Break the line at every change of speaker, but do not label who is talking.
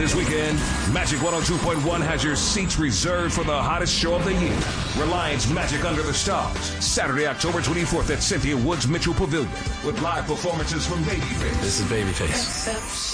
This weekend, Magic 102.1 has your seats reserved for the hottest show of the year. Reliance Magic Under the Stars. Saturday, October 24th at Cynthia Woods Mitchell Pavilion with live performances from Babyface.
This is Babyface.